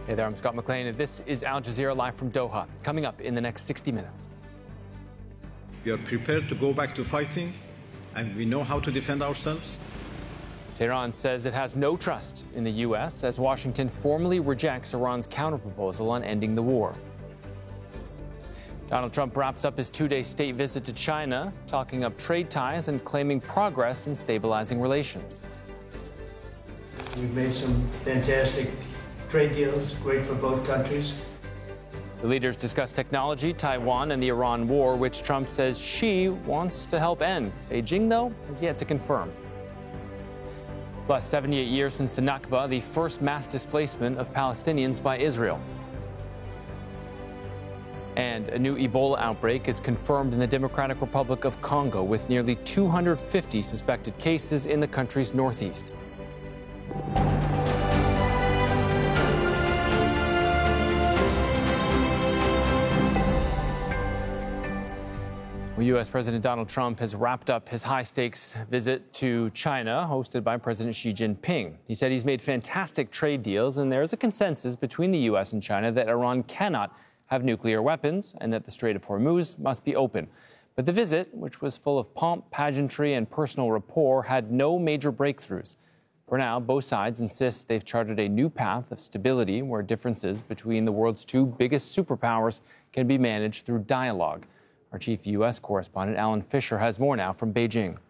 Hey there, I'm Scott McLean, and this is Al Jazeera live from Doha. Coming up in the next 60 minutes. We are prepared to go back to fighting, and we know how to defend ourselves. Tehran says it has no trust in the U.S. as Washington formally rejects Iran's counterproposal on ending the war. Donald Trump wraps up his two-day state visit to China, talking up trade ties and claiming progress in stabilizing relations. We've made some fantastic trade deals, great for both countries. The leaders discuss technology, Taiwan, and the Iran war, which Trump says Xi wants to help end. Beijing, though, has yet to confirm. Plus, 78 years since the Nakba, the first mass displacement of Palestinians by Israel. And a new Ebola outbreak is confirmed in the Democratic Republic of Congo, with nearly 250 suspected cases in the country's northeast. Well, U.S. President Donald Trump has wrapped up his high-stakes visit to China, hosted by President Xi Jinping. He said he's made fantastic trade deals, and there is a consensus between the U.S. and China that Iran cannot have nuclear weapons and that the Strait of Hormuz must be open. But the visit, which was full of pomp, pageantry, and personal rapport, had no major breakthroughs. For now, both sides insist they've charted a new path of stability where differences between the world's two biggest superpowers can be managed through dialogue. Our chief U.S. correspondent, Alan Fisher, has more now from Beijing.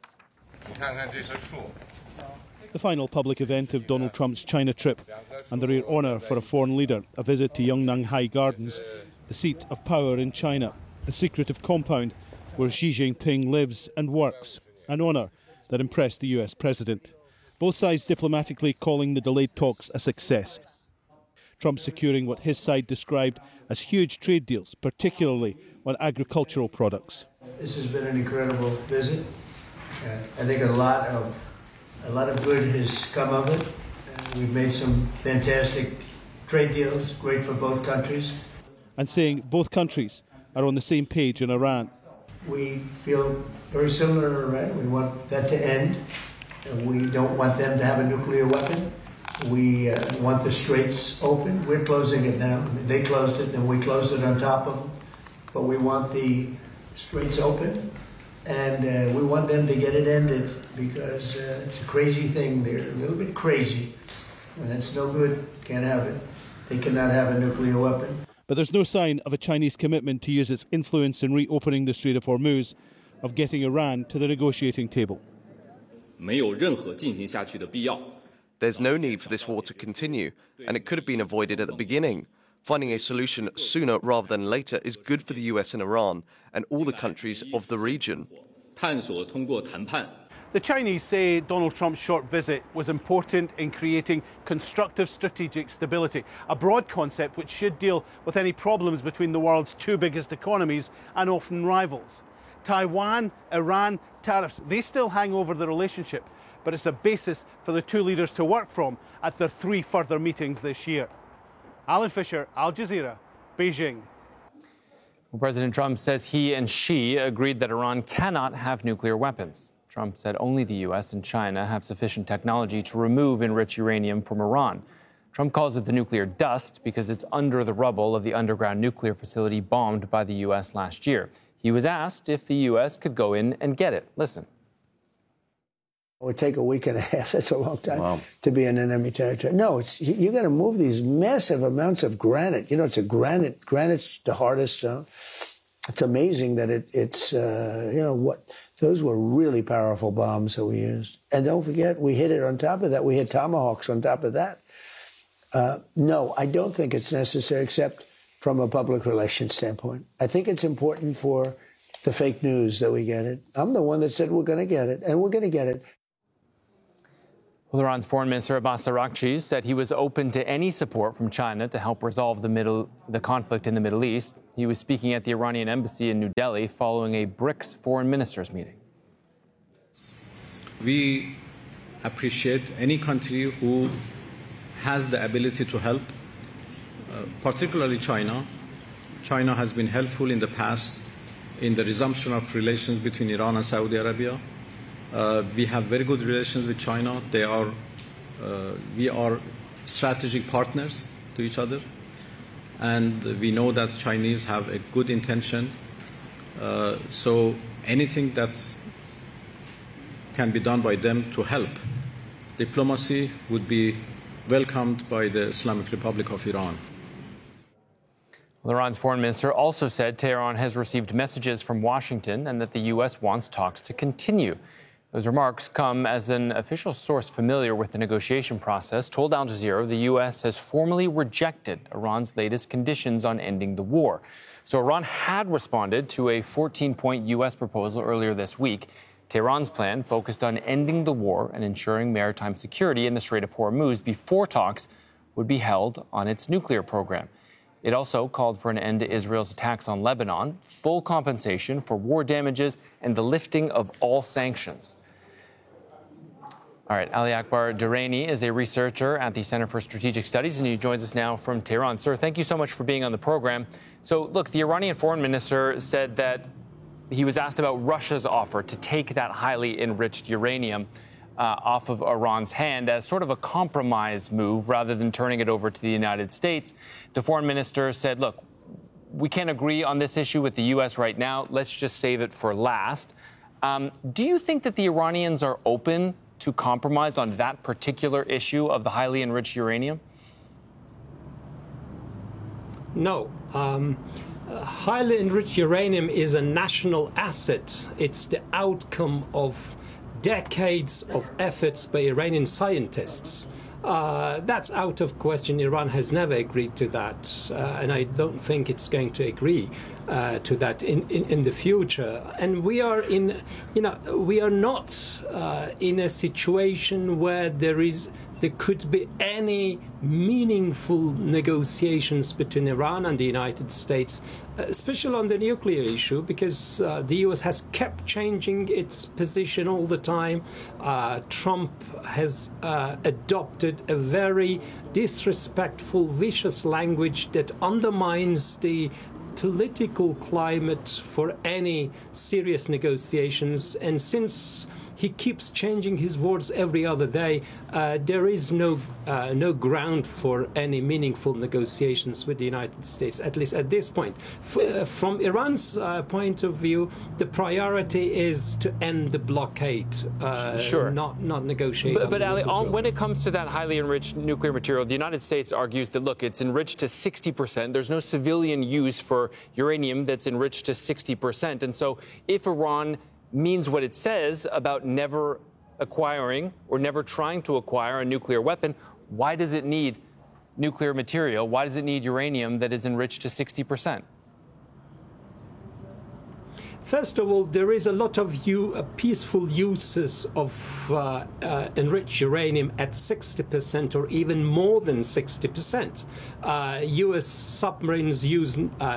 The final public event of Donald Trump's China trip, and the rare honour for a foreign leader, a visit to Yongnanhai Gardens, the seat of power in China, a secretive compound where Xi Jinping lives and works, an honour that impressed the US president. Both sides diplomatically calling the delayed talks a success. Trump securing what his side described as huge trade deals, particularly on agricultural products. This has been an incredible visit. I think a lot of good has come of it. We've made some fantastic trade deals, great for both countries. And saying both countries are on the same page in Iran. We feel very similar in Iran. We want that to end. We don't want them to have a nuclear weapon. We want the straits open. We're closing it now. They closed it, and we closed it on top of them. But we want the straits open, and we want them to get it ended because it's a crazy thing. They're a little bit crazy. When it's no good, can't have it. They cannot have a nuclear weapon. But there's no sign of a Chinese commitment to use its influence in reopening the Strait of Hormuz, of getting Iran to the negotiating table. There's no need for this war to continue, and it could have been avoided at the beginning. Finding a solution sooner rather than later is good for the US and Iran and all the countries of the region. The Chinese say Donald Trump's short visit was important in creating constructive strategic stability, a broad concept which should deal with any problems between the world's two biggest economies and often rivals. Taiwan, Iran, tariffs, they still hang over the relationship, but it's a basis for the two leaders to work from at their 3 further meetings this year. Alan Fisher, Al Jazeera, Beijing. Well, President Trump says he and Xi agreed that Iran cannot have nuclear weapons. Trump said only the U.S. and China have sufficient technology to remove enriched uranium from Iran. Trump calls it the nuclear dust because it's under the rubble of the underground nuclear facility bombed by the U.S. last year. He was asked if the U.S. could go in and get it. Listen. It would take a week and a half. That's a long time to be in enemy territory. No, you got to move these massive amounts of granite. You know, it's a granite's the hardest stone. It's amazing that it's those were really powerful bombs that we used. And don't forget, we hit it on top of that. We hit Tomahawks on top of that. No, I don't think it's necessary, except from a public relations standpoint. I think it's important for the fake news that we get it. I'm the one that said we're going to get it, and we're going to get it. Well, Iran's Foreign Minister Abbas Araghchi said he was open to any support from China to help resolve the conflict in the Middle East. He was speaking at the Iranian embassy in New Delhi following a BRICS foreign ministers meeting. We appreciate any country who has the ability to help, particularly China. China has been helpful in the past in the resumption of relations between Iran and Saudi Arabia. We have very good relations with China. We are strategic partners. to each other. And we know that Chinese have a good intention. So anything that can be done by them to help diplomacy would be welcomed by the Islamic Republic of Iran. Well, Iran's foreign minister also said Tehran has received messages from Washington and that the U.S. wants talks to continue. Those remarks come as an official source familiar with the negotiation process told Al Jazeera the U.S. has formally rejected Iran's latest conditions on ending the war. So Iran had responded to a 14-point U.S. proposal earlier this week. Tehran's plan focused on ending the war and ensuring maritime security in the Strait of Hormuz before talks would be held on its nuclear program. It also called for an end to Israel's attacks on Lebanon, full compensation for war damages, and the lifting of all sanctions. All right, Ali Akbar Durrani is a researcher at the Center for Strategic Studies, and he joins us now from Tehran. Sir, thank you so much for being on the program. So, look, the Iranian foreign minister said that he was asked about Russia's offer to take that highly enriched uranium off of Iran's hand as sort of a compromise move rather than turning it over to the United States. The foreign minister said, look, we can't agree on this issue with the U.S. right now. Let's just save it for last. Do you think that the Iranians are open to compromise on that particular issue of the highly enriched uranium? No. Highly enriched uranium is a national asset. It's the outcome of decades of efforts by Iranian scientists. That's out of question. Iran has never agreed to that, and I don't think it's going to agree to that in the future. And we are we are not in a situation where there could be any meaningful negotiations between Iran and the United States, especially on the nuclear issue, because the U.S. has kept changing its position all the time. Trump has adopted a very disrespectful, vicious language that undermines the political climate for any serious negotiations. And since he keeps changing his words every other day, there is no ground for any meaningful negotiations with the United States, at least at this point. From Iran's point of view, the priority is to end the blockade, sure, not negotiate. But Ali, when it comes to that highly enriched nuclear material, the United States argues that, look, it's enriched to 60%. There's no civilian use for uranium that's enriched to 60%. And so if Iran means what it says about never acquiring or never trying to acquire a nuclear weapon, why does it need nuclear material? Why does it need uranium that is enriched to 60%? First of all, there is a lot of peaceful uses of enriched uranium at 60% or even more than 60%. U.S. submarines use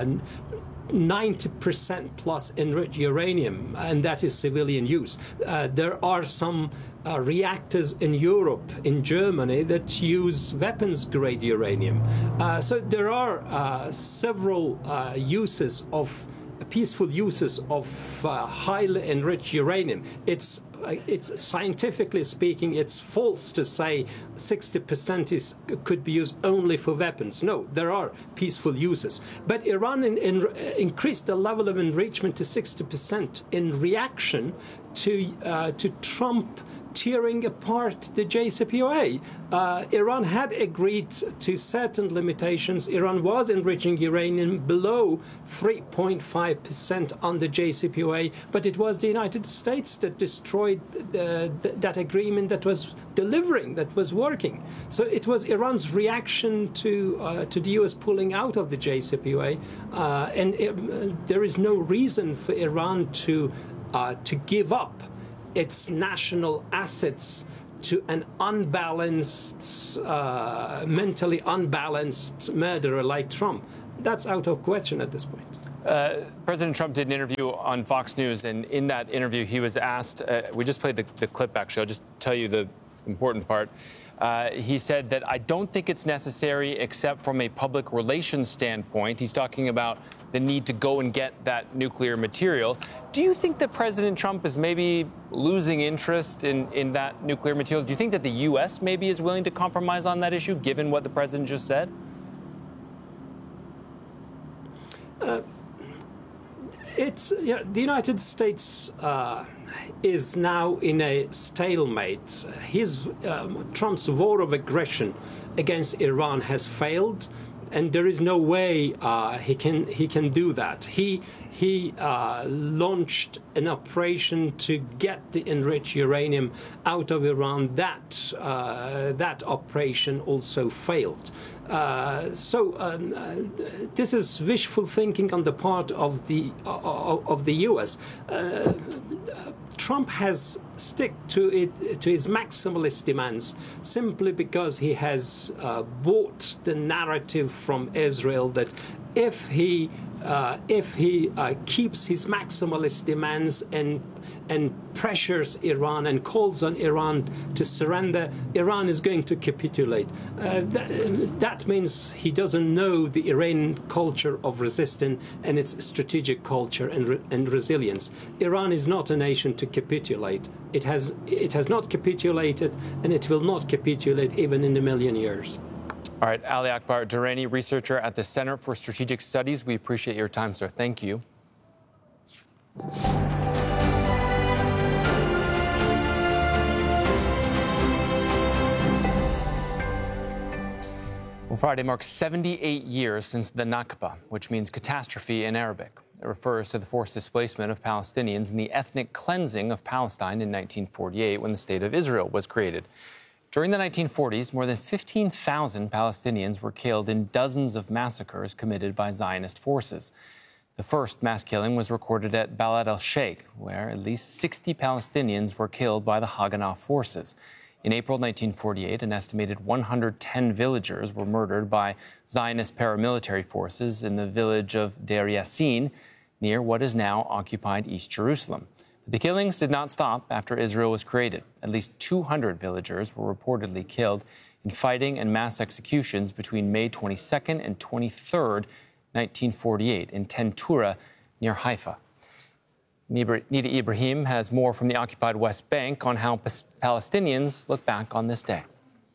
90% plus enriched uranium, and that is civilian use. There are some reactors in Europe, in Germany, that use weapons-grade uranium. So there are several uses of peaceful uses of highly enriched uranium. It's scientifically speaking, it's false to say 60% could be used only for weapons. No, there are peaceful uses. But Iran increased the level of enrichment to 60% in reaction to Trump tearing apart the JCPOA. Iran had agreed to certain limitations. Iran was enriching uranium below 3.5% on the JCPOA, but it was the United States that destroyed that agreement that was delivering, that was working. So it was Iran's reaction to the U.S. pulling out of the JCPOA, and there is no reason for Iran to give up its national assets to an unbalanced, mentally unbalanced murderer like Trump. That's out of question at this point. President Trump did an interview on Fox News, and in that interview he was asked, we just played the clip actually, I'll just tell you the important part. He said that I don't think it's necessary except from a public relations standpoint. He's talking about the need to go and get that nuclear material. Do you think that President Trump is maybe losing interest in that nuclear material? Do you think that the U.S. maybe is willing to compromise on that issue, given what the president just said? The United States is now in a stalemate. Trump's war of aggression against Iran has failed, and there is no way he can do that. He launched an operation to get the enriched uranium out of Iran. That operation also failed. This is wishful thinking on the part of the U.S. Trump has stuck to his maximalist demands simply because he has bought the narrative from Israel that if he keeps his maximalist demands and pressures Iran and calls on Iran to surrender, Iran is going to capitulate. That means he doesn't know the Iranian culture of resistance and its strategic culture and resilience. Iran is not a nation to capitulate. It has not capitulated, and it will not capitulate even in a million years. All right, Ali Akbar Durrani, researcher at the Center for Strategic Studies. We appreciate your time, sir. Thank you. Well, Friday marks 78 years since the Nakba, which means catastrophe in Arabic. It refers to the forced displacement of Palestinians and the ethnic cleansing of Palestine in 1948 when the State of Israel was created. During the 1940s, more than 15,000 Palestinians were killed in dozens of massacres committed by Zionist forces. The first mass killing was recorded at Balad el-Sheikh, where at least 60 Palestinians were killed by the Haganah forces. In April 1948, an estimated 110 villagers were murdered by Zionist paramilitary forces in the village of Deir Yassin, near what is now occupied East Jerusalem. But the killings did not stop after Israel was created. At least 200 villagers were reportedly killed in fighting and mass executions between May 22nd and 23rd, 1948, in Tentura, near Haifa. Nida Ibrahim has more from the occupied West Bank on how Palestinians look back on this day.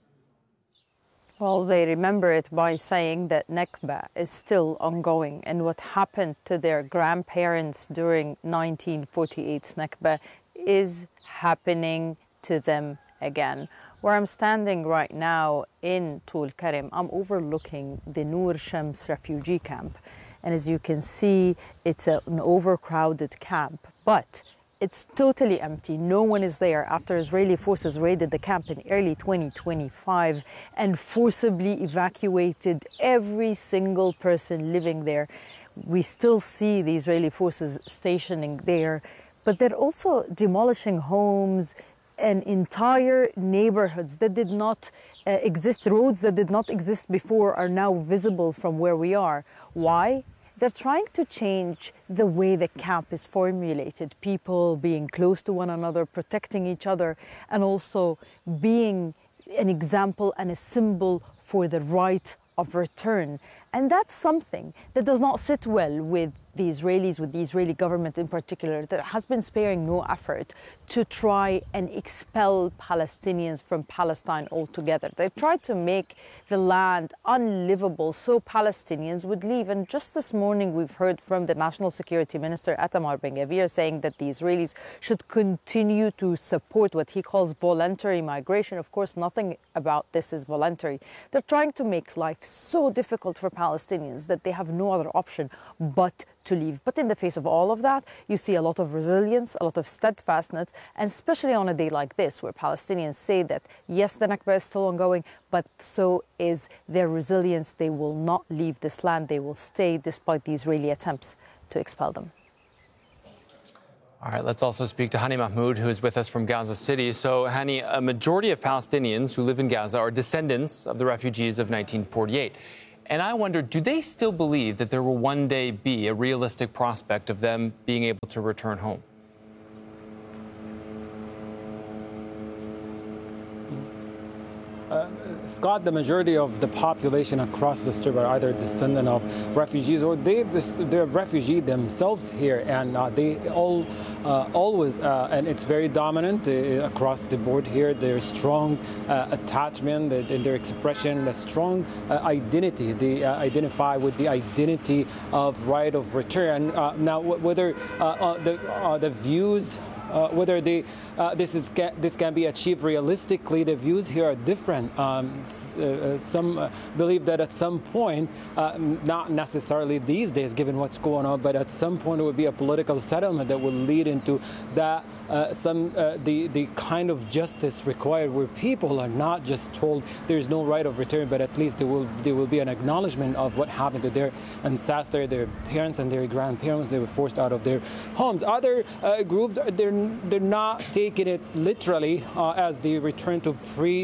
Well, they remember it by saying that Nakba is still ongoing, and what happened to their grandparents during 1948's Nakba is happening to them again. Where I'm standing right now in Tul Karim, I'm overlooking the Nur Shams refugee camp. And as you can see, it's an overcrowded camp, but it's totally empty. No one is there after Israeli forces raided the camp in early 2025 and forcibly evacuated every single person living there. We still see the Israeli forces stationing there, but they're also demolishing homes and entire neighborhoods that did not exist. Roads that did not exist before are now visible from where we are. Why? They're trying to change the way the camp is formulated, people being close to one another, protecting each other, and also being an example and a symbol for the right of return. And that's something that does not sit well with the Israelis, with the Israeli government in particular, that has been sparing no effort to try and expel Palestinians from Palestine altogether. They've tried to make the land unlivable so Palestinians would leave. And just this morning, we've heard from the National Security Minister, Itamar Ben-Gvir, saying that the Israelis should continue to support what he calls voluntary migration. Of course, nothing about this is voluntary. They're trying to make life so difficult for Palestinians that they have no other option but to leave. But in the face of all of that, you see a lot of resilience, a lot of steadfastness, and especially on a day like this, where Palestinians say that, yes, the Nakba is still ongoing, but so is their resilience. They will not leave this land. They will stay despite the Israeli attempts to expel them. All right, let's also speak to Hani Mahmoud, who is with us from Gaza City. So, Hani, a majority of Palestinians who live in Gaza are descendants of the refugees of 1948. And I wonder, do they still believe that there will one day be a realistic prospect of them being able to return home? Scott, the majority of the population across the Strip are either descendant of refugees or they're refugee themselves here, and they always, and it's very dominant across the board here. There's strong attachment in their expression, a strong identity. They identify with the identity of right of return. Now, whether the views, whether this can be achieved realistically, the views here are different. Some believe that at some point, not necessarily these days, given what's going on, but at some point it would be a political settlement that will lead into that the kind of justice required, where people are not just told there's no right of return, but at least there will be an acknowledgement of what happened to their ancestors, their parents and their grandparents. They were forced out of their homes. Other groups, they're not taking it literally, as the return to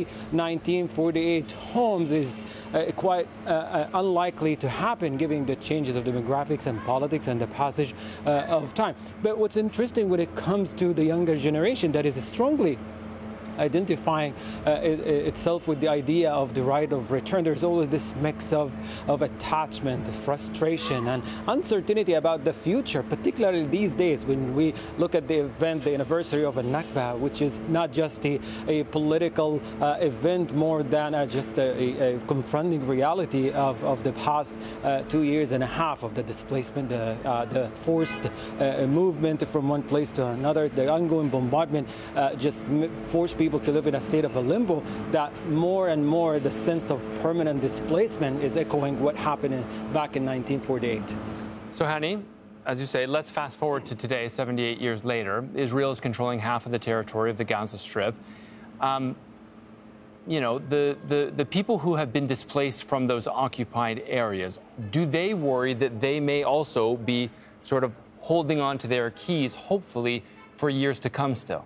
pre-1948 homes is quite unlikely to happen, given the changes of demographics and politics and the passage of time. But what's interesting when it comes to the younger generation that is strongly identifying itself with the idea of the right of return, there's always this mix of attachment, frustration, and uncertainty about the future, particularly these days when we look at the event, the anniversary of a Nakba, which is not just a political event, more than just a confronting reality of the past 2 years and a half of the displacement, the forced movement from one place to another, the ongoing bombardment just forced people to live in a state of a limbo, that more and more the sense of permanent displacement is echoing what happened back in 1948. So, Hani, as you say, let's fast forward to today, 78 years later. Israel is controlling half of the territory of the Gaza Strip. You know, the people who have been displaced from those occupied areas, do they worry that they may also be sort of holding on to their keys, hopefully, for years to come still?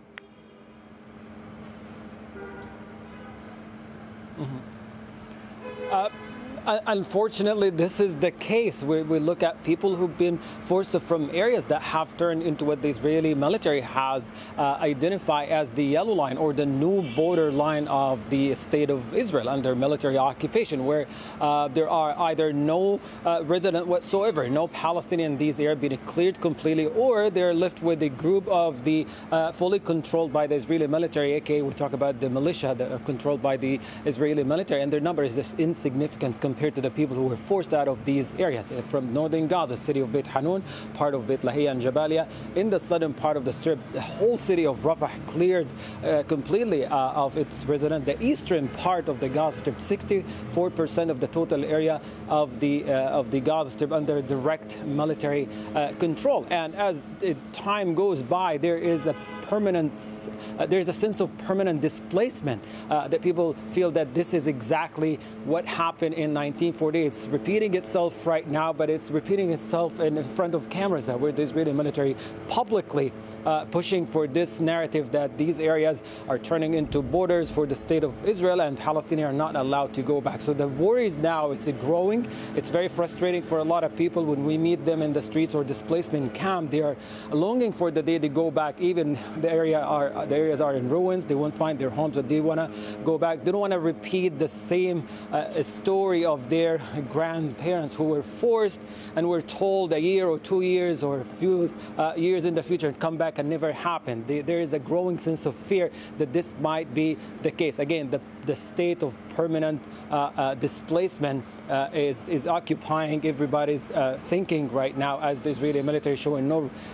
Unfortunately, this is the case. We look at people who've been forced from areas that have turned into what the Israeli military has identified as the yellow line, or the new border line of the state of Israel under military occupation, where there are either no resident whatsoever, no Palestinian in these areas being cleared completely, or they're left with a group of the fully controlled by the Israeli military, aka we talk about the militia that are controlled by the Israeli military, and their number is just insignificant compared to the people who were forced out of these areas from northern Gaza, city of Beit Hanun, part of Beit Lahia and Jabalia. In the southern part of the Strip, the whole city of Rafah cleared completely of its residents. The eastern part of the Gaza Strip, 64% of the total area of the Gaza Strip under direct military control. And as time goes by, there is a there's a sense of permanent displacement, that people feel that this is exactly what happened in 1948. It's repeating itself right now, but it's repeating itself in front of cameras, where the Israeli military publicly pushing for this narrative that these areas are turning into borders for the state of Israel and Palestinians are not allowed to go back. So the worries now, it's growing. It's very frustrating for a lot of people when we meet them in the streets or displacement camp. They are longing for the day to go back. Even the areas are in ruins. They won't find their homes, but they want to go back. They don't want to repeat the same story of their grandparents who were forced and were told a year or 2 years or a few years in the future and come back and never happened. There is a growing sense of fear that this might be the case. Again, the state of permanent displacement is occupying everybody's thinking right now, as the Israeli military showing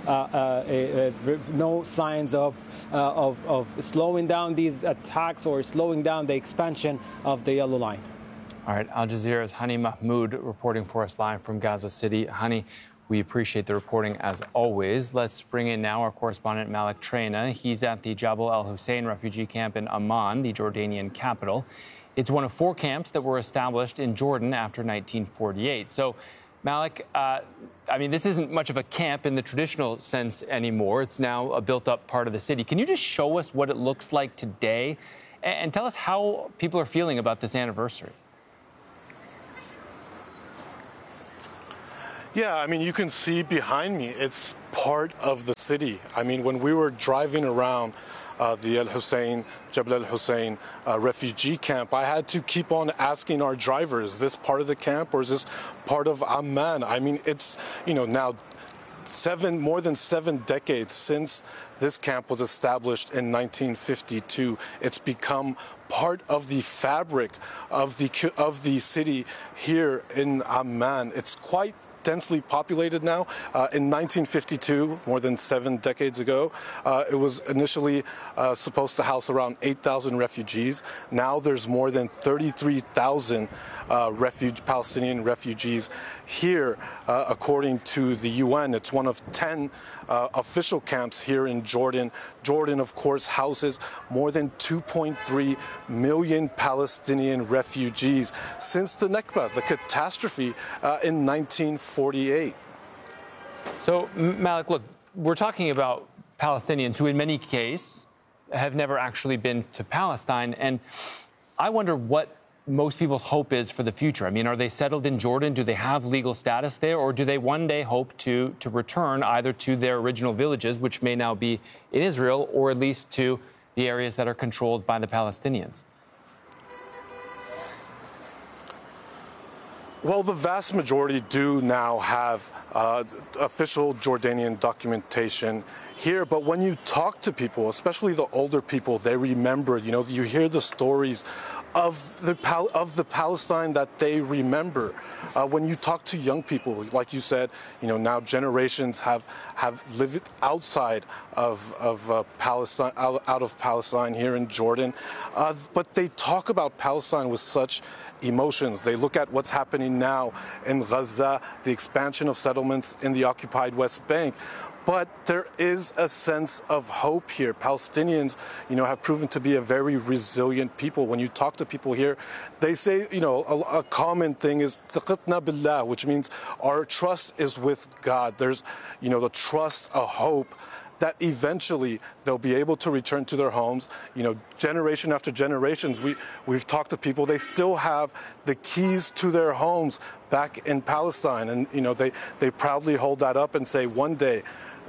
no signs of slowing down these attacks or slowing down the expansion of the Yellow Line. All right, Al Jazeera's Hani Mahmoud reporting for us live from Gaza City. Hani, we appreciate the reporting as always. Let's bring in now our correspondent Malik Traina. He's at the Jabal Al Hussein refugee camp in Amman, the Jordanian capital. It's one of 4 camps that were established in Jordan after 1948. So, Malik, I mean, this isn't much of a camp in the traditional sense anymore. It's now a built-up part of the city. Can you just show us what it looks like today and tell us how people are feeling about this anniversary? Yeah, I mean, you can see behind me, it's part of the city. I mean, when we were driving around the El Hussein, Jebel El Hussein refugee camp, I had to keep on asking our driver, is this part of the camp or is this part of Amman? I mean, it's, now more than 7 decades since this camp was established in 1952. It's become part of the fabric of the city here in Amman. It's quite densely populated now. In 1952, more than 7 decades ago, it was initially supposed to house around 8,000 refugees. Now there's more than 33,000 Palestinian refugees here, according to the UN. It's one of 10 official camps here in Jordan. Jordan, of course, houses more than 2.3 million Palestinian refugees since the Nakba, the catastrophe in 1948. So, Malik, look, we're talking about Palestinians who, in many cases, have never actually been to Palestine. And I wonder what most people's hope is for the future. I mean, are they settled in Jordan? Do they have legal status there? Or do they one day hope to return either to their original villages, which may now be in Israel, or at least to the areas that are controlled by the Palestinians? Well, the vast majority do now have official Jordanian documentation here. But when you talk to people, especially the older people, they remember, you hear the stories of the Palestine that they remember. When you talk to young people, like you said, now generations have lived outside of Palestine, out of Palestine here in Jordan. But they talk about Palestine with such emotions. They look at what's happening now in Gaza, the expansion of settlements in the occupied West Bank. But there is a sense of hope here. Palestinians, have proven to be a very resilient people. When you talk to people here, they say, a common thing is "Taqatna billah," which means our trust is with God. There's, the trust, a hope that eventually they'll be able to return to their homes. Generation after generations, we've talked to people, they still have the keys to their homes back in Palestine. And, they proudly hold that up and say, one day,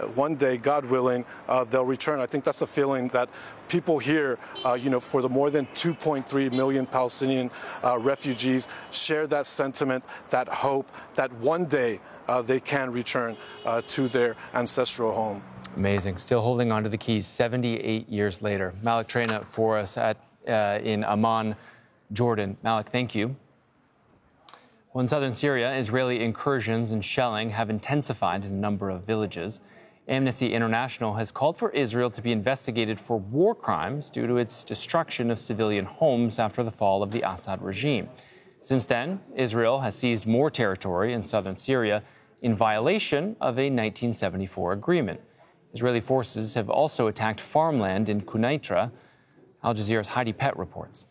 God willing, they'll return. I think that's a feeling that people here, for the more than 2.3 million Palestinian refugees, share that sentiment, that hope that one day they can return to their ancestral home. Amazing. Still holding on to the keys 78 years later. Malik Traina for us in Amman, Jordan. Malik, thank you. Well, in southern Syria, Israeli incursions and shelling have intensified in a number of villages. Amnesty International has called for Israel to be investigated for war crimes due to its destruction of civilian homes after the fall of the Assad regime. Since then, Israel has seized more territory in southern Syria in violation of a 1974 agreement. Israeli forces have also attacked farmland in Quneitra. Al Jazeera's Heidi Pett reports.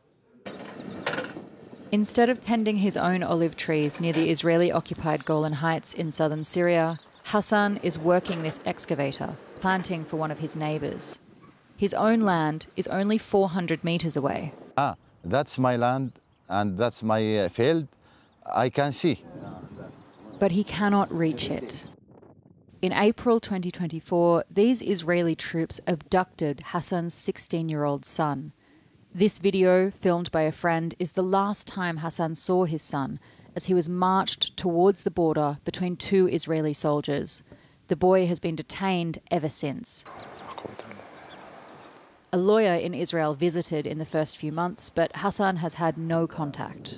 Instead of tending his own olive trees near the Israeli-occupied Golan Heights in southern Syria, Hassan is working this excavator, planting for one of his neighbours. His own land is only 400 metres away. That's my land and that's my field. I can see. But he cannot reach it. In April 2024, these Israeli troops abducted Hassan's 16-year-old son. This video, filmed by a friend, is the last time Hassan saw his son as he was marched towards the border between 2 Israeli soldiers. The boy has been detained ever since. A lawyer in Israel visited in the first few months, but Hassan has had no contact.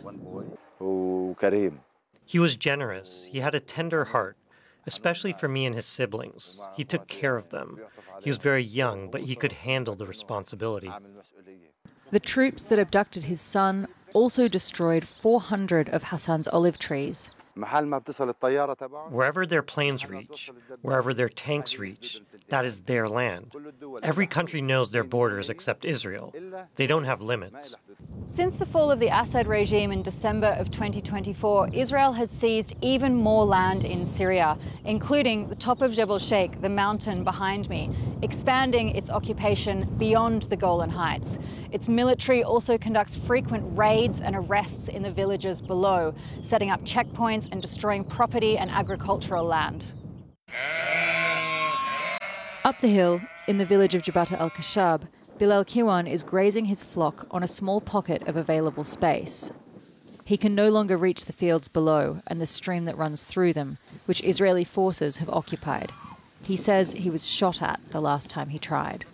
He was generous. He had a tender heart, especially for me and his siblings. He took care of them. He was very young, but he could handle the responsibility. The troops that abducted his son also destroyed 400 of Hassan's olive trees. Wherever their planes reach, wherever their tanks reach, that is their land. Every country knows their borders except Israel. They don't have limits. Since the fall of the Assad regime in December of 2024, Israel has seized even more land in Syria, including the top of Jebel Sheikh, the mountain behind me, expanding its occupation beyond the Golan Heights. Its military also conducts frequent raids and arrests in the villages below, setting up checkpoints and destroying property and agricultural land. Up the hill, in the village of Jabata al-Khashab, Bilal Kiwan is grazing his flock on a small pocket of available space. He can no longer reach the fields below and the stream that runs through them, which Israeli forces have occupied. He says he was shot at the last time he tried.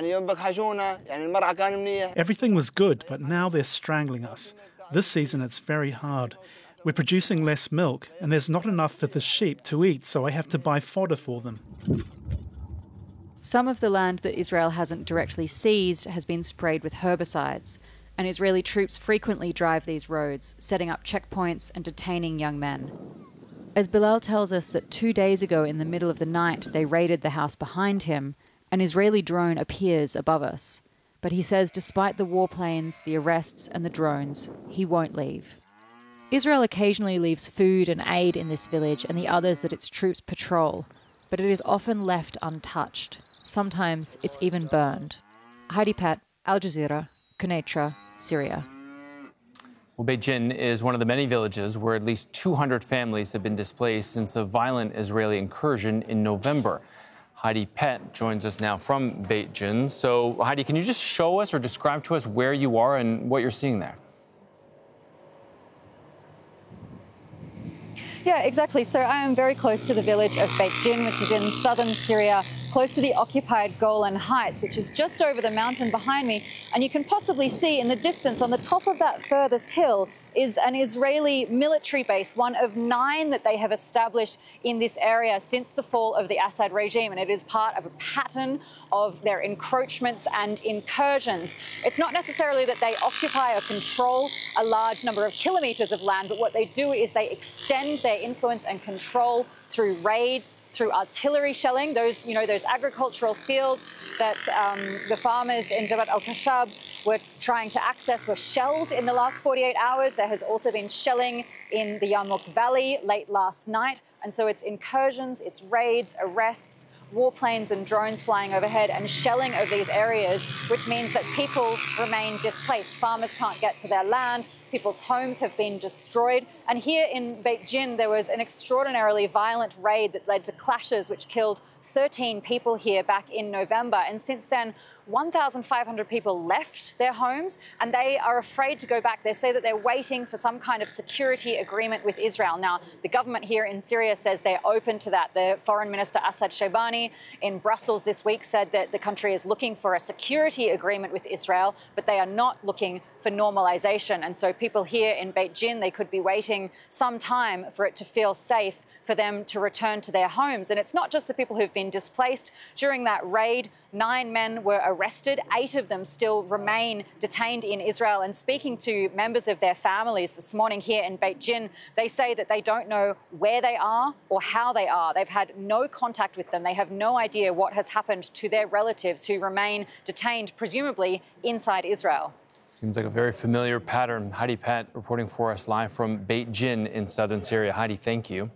Everything was good, but now they're strangling us. This season it's very hard. We're producing less milk, and there's not enough for the sheep to eat, so I have to buy fodder for them. Some of the land that Israel hasn't directly seized has been sprayed with herbicides, and Israeli troops frequently drive these roads, setting up checkpoints and detaining young men. As Bilal tells us that 2 days ago in the middle of the night they raided the house behind him, an Israeli drone appears above us. But he says despite the warplanes, the arrests and the drones, he won't leave. Israel occasionally leaves food and aid in this village and the others that its troops patrol, but it is often left untouched. Sometimes it's even burned. Heidi Pat, Al Jazeera, Quneitra, Syria. Well, Beit Jin is one of the many villages where at least 200 families have been displaced since a violent Israeli incursion in November. Heidi Pett joins us now from Beit Jin. So, Heidi, can you just show us or describe to us where you are and what you're seeing there? Yeah, exactly. So I am very close to the village of Beit Jin, which is in southern Syria, close to the occupied Golan Heights, which is just over the mountain behind me. And you can possibly see in the distance, on the top of that furthest hill, is an Israeli military base, one of 9 that they have established in this area since the fall of the Assad regime. And it is part of a pattern of their encroachments and incursions. It's not necessarily that they occupy or control a large number of kilometers of land, but what they do is they extend their influence and control through raids, through artillery shelling. Those agricultural fields that the farmers in Jabhat al-Khashab were trying to access were shelled in the last 48 hours. There has also been shelling in the Yarmouk Valley late last night. And so it's incursions, it's raids, arrests, warplanes and drones flying overhead and shelling of these areas, which means that people remain displaced. Farmers can't get to their land. People's homes have been destroyed. And here in Beit Jin, there was an extraordinarily violent raid that led to clashes which killed 13 people here back in November. And since then, 1,500 people left their homes and they are afraid to go back. They say that they're waiting for some kind of security agreement with Israel. Now, the government here in Syria says they're open to that. The Foreign Minister Assad Shaybani in Brussels this week said that the country is looking for a security agreement with Israel, but they are not looking for normalization. And so people here in Beit Jin, they could be waiting some time for it to feel safe for them to return to their homes. And it's not just the people who've been displaced. During that raid, 9 men were arrested. 8 of them still remain detained in Israel. And speaking to members of their families this morning here in Beit Jin, they say that they don't know where they are or how they are. They've had no contact with them. They have no idea what has happened to their relatives who remain detained, presumably inside Israel. Seems like a very familiar pattern. Heidi Pat reporting for us live from Beit Jin in southern Syria. Heidi, thank you.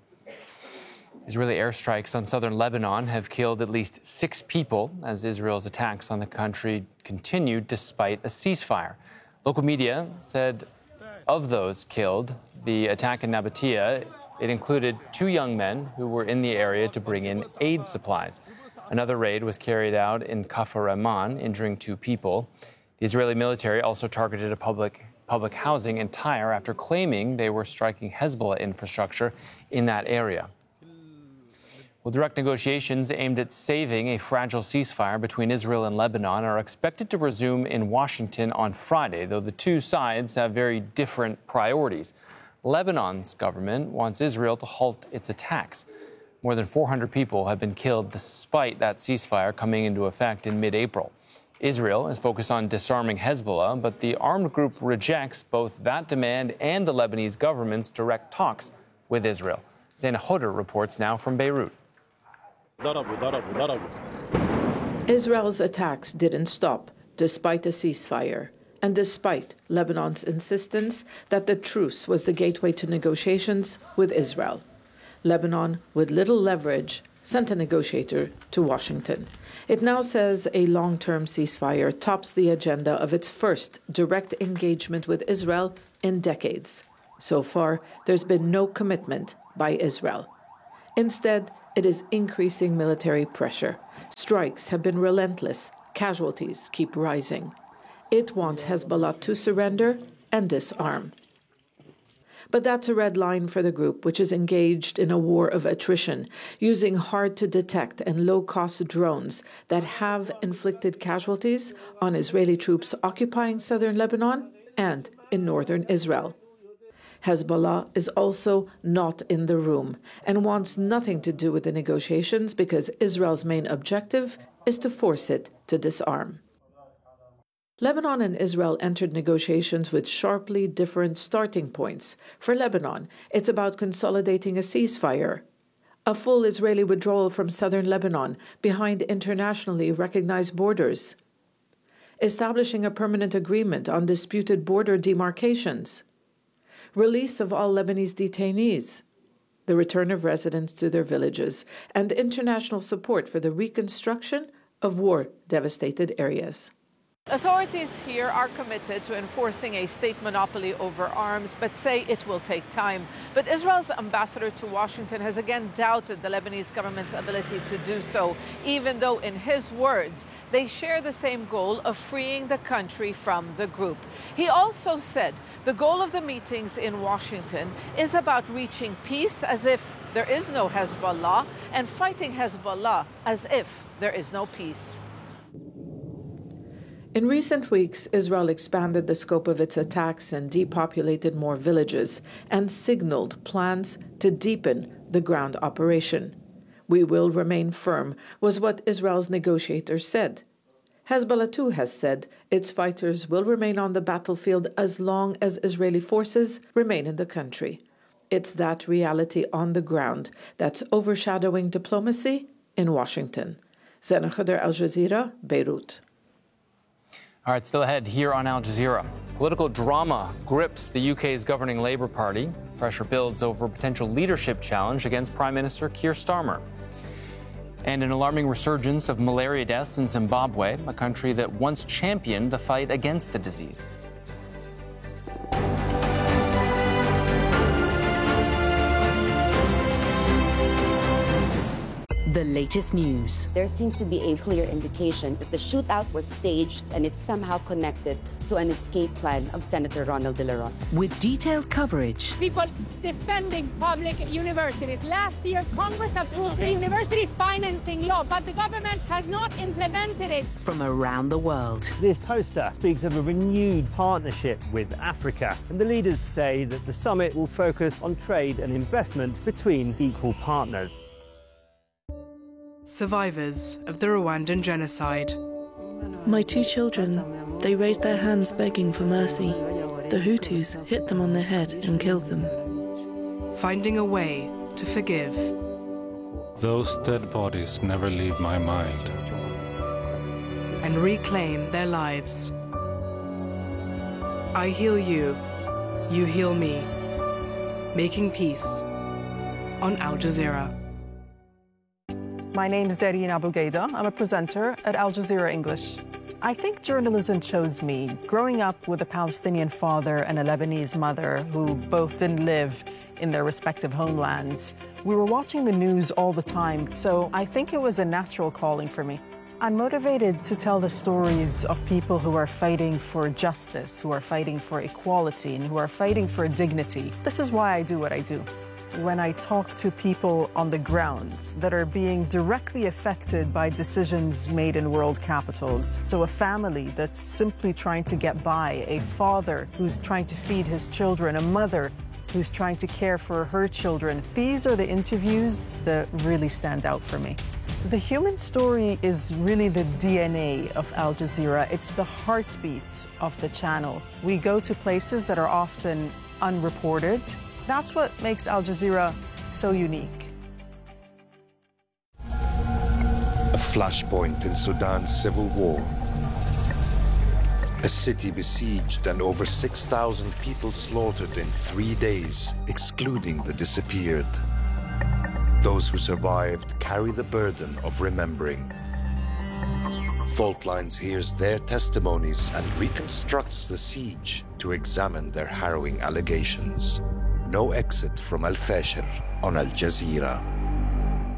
Israeli airstrikes on southern Lebanon have killed at least 6 people as Israel's attacks on the country continued despite a ceasefire. Local media said of those killed, the attack in Nabatea, it included 2 young men who were in the area to bring in aid supplies. Another raid was carried out in Kafar Rahman, injuring 2 people. The Israeli military also targeted a public housing in Tyre after claiming they were striking Hezbollah infrastructure in that area. Well, direct negotiations aimed at saving a fragile ceasefire between Israel and Lebanon are expected to resume in Washington on Friday, though the 2 sides have very different priorities. Lebanon's government wants Israel to halt its attacks. More than 400 people have been killed despite that ceasefire coming into effect in mid-April. Israel is focused on disarming Hezbollah, but the armed group rejects both that demand and the Lebanese government's direct talks with Israel. Zaina Hodder reports now from Beirut. Israel's attacks didn't stop, despite a ceasefire, and despite Lebanon's insistence that the truce was the gateway to negotiations with Israel. Lebanon, with little leverage, sent a negotiator to Washington. It now says a long-term ceasefire tops the agenda of its first direct engagement with Israel in decades. So far, there's been no commitment by Israel. Instead, it is increasing military pressure. Strikes have been relentless. Casualties keep rising. It wants Hezbollah to surrender and disarm. But that's a red line for the group, which is engaged in a war of attrition, using hard-to-detect and low-cost drones that have inflicted casualties on Israeli troops occupying southern Lebanon and in northern Israel. Hezbollah is also not in the room and wants nothing to do with the negotiations because Israel's main objective is to force it to disarm. Lebanon and Israel entered negotiations with sharply different starting points. For Lebanon, it's about consolidating a ceasefire, a full Israeli withdrawal from southern Lebanon behind internationally recognized borders, establishing a permanent agreement on disputed border demarcations, release of all Lebanese detainees, the return of residents to their villages, and international support for the reconstruction of war-devastated areas. Authorities here are committed to enforcing a state monopoly over arms, but say it will take time. But Israel's ambassador to Washington has again doubted the Lebanese government's ability to do so, even though, in his words, they share the same goal of freeing the country from the group. He also said the goal of the meetings in Washington is about reaching peace as if there is no Hezbollah and fighting Hezbollah as if there is no peace. In recent weeks, Israel expanded the scope of its attacks and depopulated more villages and signaled plans to deepen the ground operation. "We will remain firm," was what Israel's negotiators said. Hezbollah too has said its fighters will remain on the battlefield as long as Israeli forces remain in the country. It's that reality on the ground that's overshadowing diplomacy in Washington. Zena Khader, Al Jazeera, Beirut. All right, still ahead here on Al Jazeera. Political drama grips the UK's governing Labour Party. Pressure builds over a potential leadership challenge against Prime Minister Keir Starmer. And an alarming resurgence of malaria deaths in Zimbabwe, a country that once championed the fight against the disease. The latest news. There seems to be a clear indication that the shootout was staged and it's somehow connected to an escape plan of Senator Ronald De La Rosa. With detailed coverage. People defending public universities. Last year, Congress approved the university financing law, but the government has not implemented it. From around the world. This poster speaks of a renewed partnership with Africa, and the leaders say that the summit will focus on trade and investment between equal partners. Survivors of the Rwandan genocide. My two children, they raised their hands begging for mercy. The Hutus hit them on the head and killed them. Finding a way to forgive. Those dead bodies never leave my mind. And reclaim their lives. I heal you, you heal me. Making peace on Al Jazeera. My name is Darine Abu Gaida. I'm a presenter at Al Jazeera English. I think journalism chose me. Growing up with a Palestinian father and a Lebanese mother who both didn't live in their respective homelands, we were watching the news all the time, so I think it was a natural calling for me. I'm motivated to tell the stories of people who are fighting for justice, who are fighting for equality, and who are fighting for dignity. This is why I do what I do. When I talk to people on the ground that are being directly affected by decisions made in world capitals, so a family that's simply trying to get by, a father who's trying to feed his children, a mother who's trying to care for her children, these are the interviews that really stand out for me. The human story is really the DNA of Al Jazeera. It's the heartbeat of the channel. We go to places that are often unreported. That's what makes Al Jazeera so unique. A flashpoint in Sudan's civil war. A city besieged and over 6,000 people slaughtered in 3 days, excluding the disappeared. Those who survived carry the burden of remembering. Fault Lines hears their testimonies and reconstructs the siege to examine their harrowing allegations. No exit from Al Fasher on Al Jazeera.